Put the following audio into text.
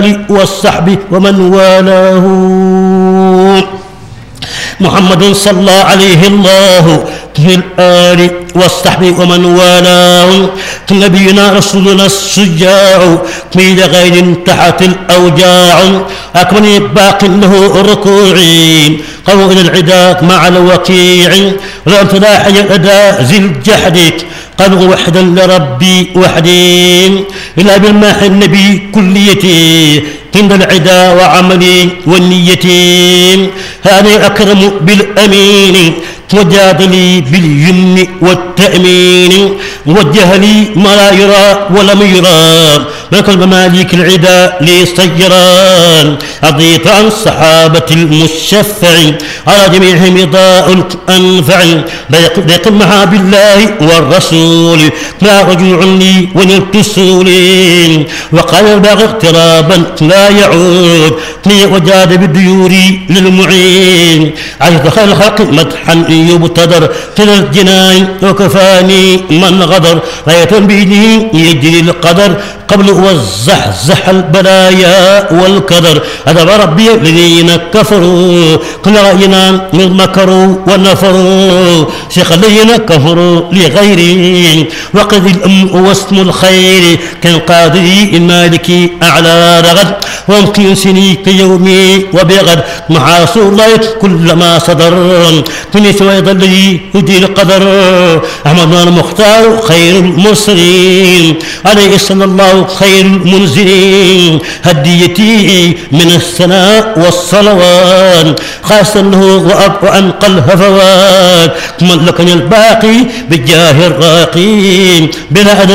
والصحب ومن والاه. محمد صلى عليه الله في الآل والصحب ومن والاه. نبينا رسولنا الشجاع في غير تحت الأوجاع. أكمل باق له ركوعي قوم إلى العداء مع الوكيع. لا تلاحي الأداء ذي الجحد قالوا وحدا لربي وحدي. إلا بالماح النبي كليتي عند العدا وعملي والنية. هذا أكرم بالأمين وجادلي باليمن والتأمين. وجه لي ما لا يرى ولم يرى ملك المماليك العدا لي سيران. أضيت عن الصحابة المشفع على جميعهم إضاء الأنفع. بيقمها بالله والرسول ما رجوع لي ونلت السولين. وقال الباغي اقترابا لا يعود لي وجاد بالديور للمعين. عجز خير الخلق مدحا يبتدر في الجنان وكفاني من غدر. غاية بيده يجري القدر قبل والزحزح البلايا والكدر. أدب ربي الذين كفروا كل رأينا مكروا ونفروا. شيخ الذين كفروا لغيري وقد الأم واسم الخير كان قادري المالكي أعلى رغد. وامكن سني كيومي وبغد محاصر الله كلما صدر من سوى ظلي يدي القدر. أحمد المختار خير المرسلين عليه صلى الله خير المنزلين. هديتي من الثناء والصلوات خاصة له وأنقى الهفوات. ملكني الباقي بالجاه الراقي بلا